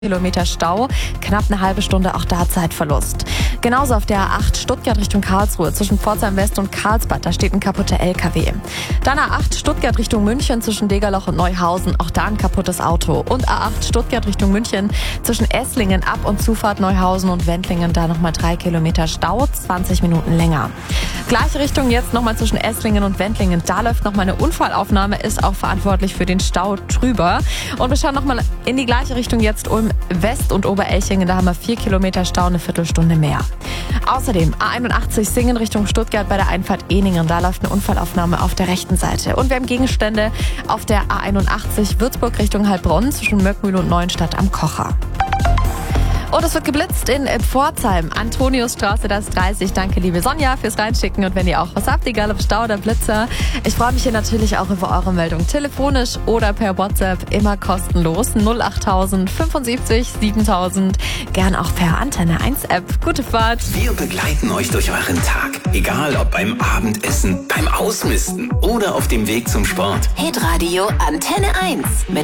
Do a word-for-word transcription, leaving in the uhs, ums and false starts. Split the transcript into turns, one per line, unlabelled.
Kilometer Stau, knapp eine halbe Stunde auch da Zeitverlust. Genauso auf der A acht Stuttgart Richtung Karlsruhe zwischen Pforzheim West und Karlsbad, da steht ein kaputter L K W. Dann A acht Stuttgart Richtung München zwischen Degerloch und Neuhausen, auch da ein kaputtes Auto. Und A acht Stuttgart Richtung München zwischen Esslingen ab und Zufahrt Neuhausen und Wendlingen, da nochmal drei Kilometer Stau, zwanzig Minuten länger. Gleiche Richtung jetzt nochmal zwischen Esslingen und Wendlingen, da läuft nochmal eine Unfallaufnahme, ist auch verantwortlich für den Stau drüber. Und wir schauen nochmal in die gleiche Richtung jetzt Ulm West und Oberelchingen, da haben wir vier Kilometer Stau, eine Viertelstunde mehr. Außerdem A einundachtzig Singen Richtung Stuttgart bei der Einfahrt Ehningen, da läuft eine Unfallaufnahme auf der rechten Seite. Und wir haben Gegenstände auf der A einundachtzig Würzburg Richtung Heilbronn zwischen Möckmühl und Neuenstadt am Kocher. Und es wird geblitzt in Pforzheim, Antoniusstraße, das dreißig. Danke, liebe Sonja, fürs Reinschicken. Und wenn ihr auch was habt, egal ob Stau oder Blitzer, ich freue mich hier natürlich auch über eure Meldung. Telefonisch oder per WhatsApp, immer kostenlos. null achttausend fünfundsiebzig siebentausend. Gern auch per Antenne eins App. Gute Fahrt.
Wir begleiten euch durch euren Tag. Egal ob beim Abendessen, beim Ausmisten oder auf dem Weg zum Sport.
Hitradio Antenne eins. Mit